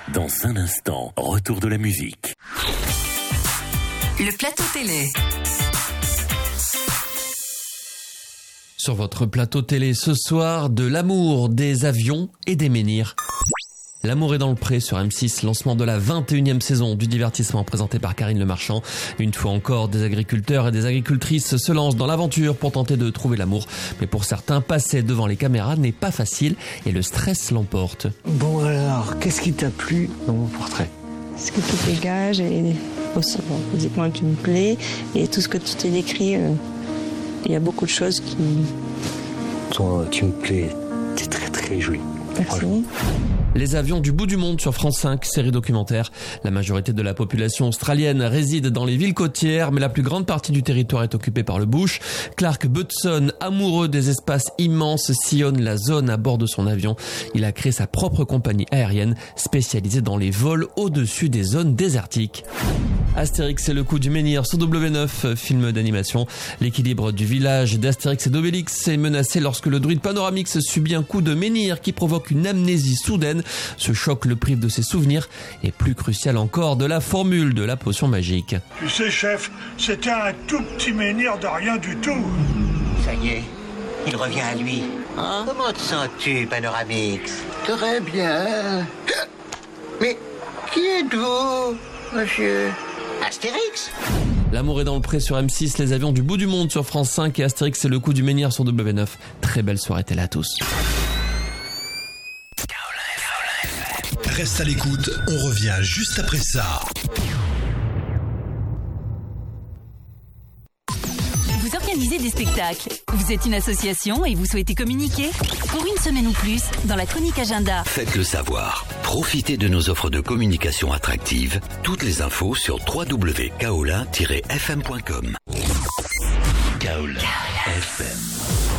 Dans un instant, retour de la musique. Le plateau télé. Sur votre plateau télé ce soir, de l'amour, des avions et des menhirs. L'amour est dans le pré sur M6, lancement de la 21e saison du divertissement présenté par Karine Le Marchand. Une fois encore, des agriculteurs et des agricultrices se lancent dans l'aventure pour tenter de trouver l'amour. Mais pour certains, passer devant les caméras n'est pas facile et le stress l'emporte. Bon alors, qu'est-ce qui t'a plu dans mon portrait ? Ce que tu dégages et aussi, bon, physiquement tu me plais et tout ce que tu t'es décrit, il y a beaucoup de choses qui... Toi, tu me plais, t'es très très jolie. Merci. Les avions du bout du monde sur France 5, série documentaire. La majorité de la population australienne réside dans les villes côtières, mais la plus grande partie du territoire est occupée par le bush. Clark Butson, amoureux des espaces immenses, sillonne la zone à bord de son avion. Il a créé sa propre compagnie aérienne spécialisée dans les vols au-dessus des zones désertiques. Astérix et le coup du menhir sur W9, film d'animation. L'équilibre du village d'Astérix et d'Obélix est menacé lorsque le druide Panoramix subit un coup de menhir qui provoque une amnésie soudaine. Ce choc le prive de ses souvenirs et plus crucial encore de la formule de la potion magique. Tu sais, chef, c'était un tout petit menhir de rien du tout. Ça y est, il revient à lui. Hein? Comment te sens-tu, Panoramix? Très bien. Mais qui êtes-vous, monsieur? Astérix? L'amour est dans le pré sur M6, les avions du bout du monde sur France 5 et Astérix et le coup du menhir sur W9. Très belle soirée télé à tous. Reste à l'écoute, on revient juste après ça. Vous organisez des spectacles. Vous êtes une association et vous souhaitez communiquer? Pour une semaine ou plus, dans la chronique agenda. Faites-le savoir. Profitez de nos offres de communication attractives. Toutes les infos sur www.kaolin-fm.com. Kaolin FM.